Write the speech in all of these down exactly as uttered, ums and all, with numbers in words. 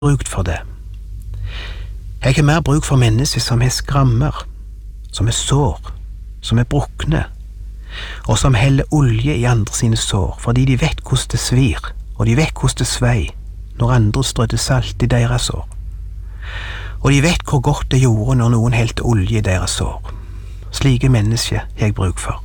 brukt for det. Jeg har mer bruk for mennesker som har skrammer, som er sår, som er brukne, og som heller olje i andre sine sår, fordi de vet hvordan det svir, og de vet hvordan det svei, når andre strødde salt i deres sår. Og de vet hvor godt det gjorde når noen helte olje i deres sår. Slike mennesker har jeg bruk for.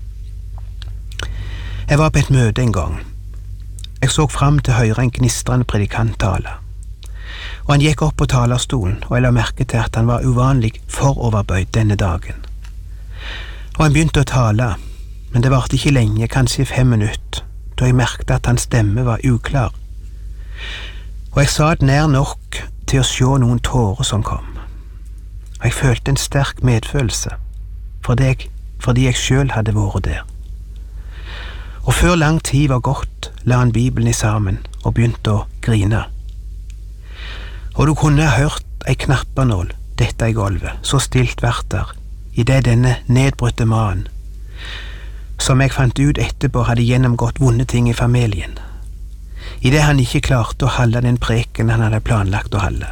Jeg var på et møte en gang. Jeg så fram til høyre en gnistrende predikant tale. Og han gikk opp på talerstolen, og jeg la merke til at han var uvanlig foroverbøyd denne dagen. Og han begynte å tale, men det varte ikke lenge, kanskje fem minutter, da jeg merkte at hans stemme var uklar. Og jeg satt nær nok til å se noen tårer som kom. Og jeg følte en sterk medfølelse, fordi jeg, fordi jeg selv hadde vært der. Og før lang tid var gått, la han Bibelen i sammen og begynte å grine. Og du kunne ha hørt ei knappenål dette i gulvet, så stilt vært der, i det denne nedbrutte mannen, som jeg fant ut etterpå hadde gjennomgått vonde ting i familien, i det han ikke klarte å holde den preken han hadde planlagt å holde.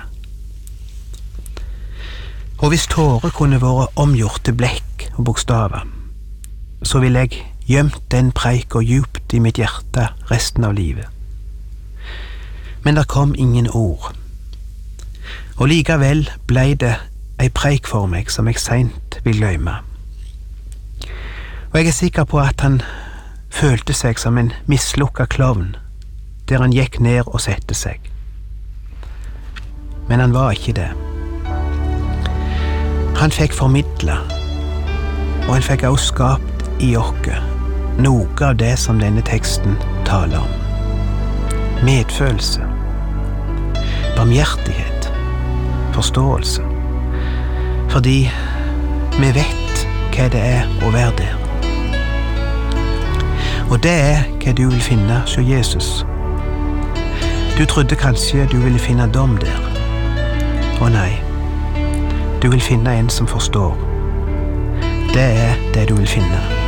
Og hvis tårer kunne vært omgjort til blekk og bokstaver, så ville jeg gjemt den preika djupt i mitt hjerte resten av livet. Men der kom ingen ord. Og likevel blei det ei preik for meg som jeg seint vil glemme. Og jeg er sikker på at han følte seg som en mislukka klovn, der han gikk ned og sette seg. Men han var ikke det. Han fikk formidla, og han fikk også skapt i oss noe av det som denne teksten taler om. Medfølelse, barmhjertighet, forståelse, fordi vi vet hva det er å være der. Og det er hva du vil finne hos Jesus. Du trodde kanskje du ville finne dom der. Å nei, du vil finne en som forstår. Det er det du vil finne.